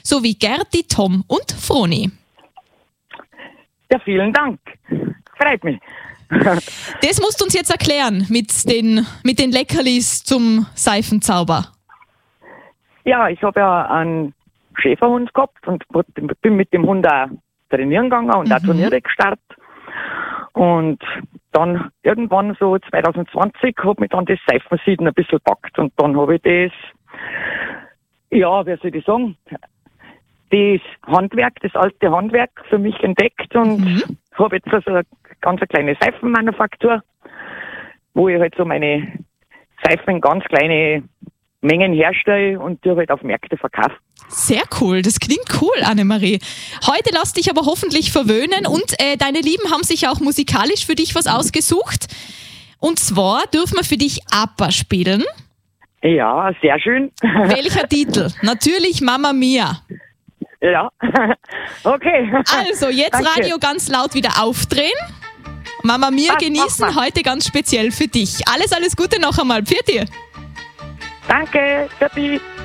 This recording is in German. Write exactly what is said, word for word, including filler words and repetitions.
sowie Gerti, Tom und Froni. Ja, vielen Dank. Freut mich. Das musst du uns jetzt erklären mit den, mit den Leckerlis zum Seifenzauber. Ja, ich habe ja einen Schäferhund gehabt und bin mit dem Hund auch trainieren gegangen und auch Mhm. Turniere gestartet. Und dann irgendwann so zwanzig zwanzig hat mich dann das Seifensieden ein bisschen gepackt. Und dann habe ich das, ja, wie soll ich sagen, das Handwerk, das alte Handwerk für mich entdeckt und Mhm. habe jetzt also eine ganz eine kleine Seifenmanufaktur, wo ich halt so meine Seifen in ganz kleine Mengen herstelle und die halt auf Märkte verkaufe. Sehr cool, das klingt cool, Annemarie. Heute lass dich aber hoffentlich verwöhnen und äh, deine Lieben haben sich auch musikalisch für dich was ausgesucht. Und zwar dürfen wir für dich ABBA spielen. Ja, sehr schön. Welcher Titel? Natürlich Mamma Mia. Ja, okay. Also, jetzt Danke. Radio ganz laut wieder aufdrehen. Mamma Mia Das genießen, machen wir. heute ganz speziell für dich. Alles, alles Gute noch einmal. Pfiat dir. Danke, für dich.